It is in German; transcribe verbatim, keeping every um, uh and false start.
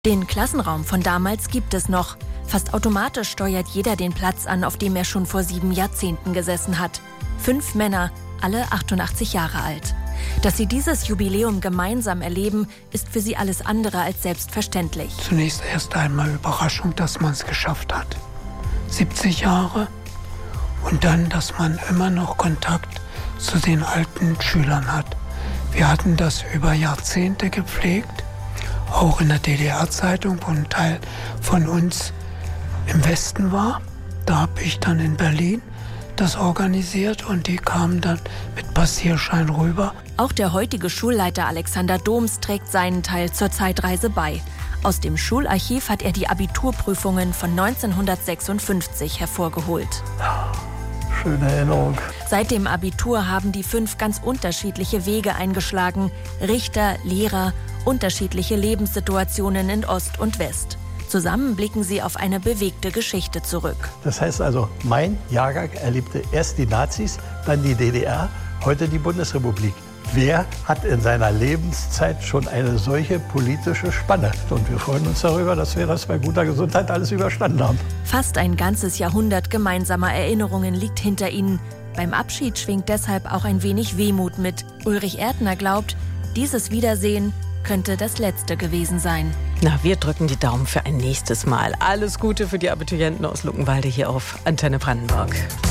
Den Klassenraum von damals gibt es noch. Fast automatisch steuert jeder den Platz an, auf dem er schon vor sieben Jahrzehnten gesessen hat. Fünf Männer, alle achtundachtzig Jahre alt. Dass sie dieses Jubiläum gemeinsam erleben, ist für sie alles andere als selbstverständlich. Zunächst erst einmal Überraschung, dass man es geschafft hat. siebzig Jahre. Und dann, dass man immer noch Kontakt zu den alten Schülern hat. Wir hatten das über Jahrzehnte gepflegt, auch in der D D R-Zeitung, wo ein Teil von uns im Westen war. Da habe ich dann in Berlin das organisiert und die kamen dann mit Passierschein rüber. Auch der heutige Schulleiter Alexander Doms trägt seinen Teil zur Zeitreise bei. Aus dem Schularchiv hat er die Abiturprüfungen von neunzehnhundertsechsundfünfzig hervorgeholt. Schöne Erinnerung. Seit dem Abitur haben die fünf ganz unterschiedliche Wege eingeschlagen. Richter, Lehrer, unterschiedliche Lebenssituationen in Ost und West. Zusammen blicken sie auf eine bewegte Geschichte zurück. Das heißt also, mein Jahrgang erlebte erst die Nazis, dann die D D R, heute die Bundesrepublik. Wer hat in seiner Lebenszeit schon eine solche politische Spanne? Und wir freuen uns darüber, dass wir das bei guter Gesundheit alles überstanden haben. Fast ein ganzes Jahrhundert gemeinsamer Erinnerungen liegt hinter ihnen. Beim Abschied schwingt deshalb auch ein wenig Wehmut mit. Ulrich Erdner glaubt, dieses Wiedersehen könnte das letzte gewesen sein. Na, wir drücken die Daumen für ein nächstes Mal. Alles Gute für die Abiturienten aus Luckenwalde hier auf Antenne Brandenburg.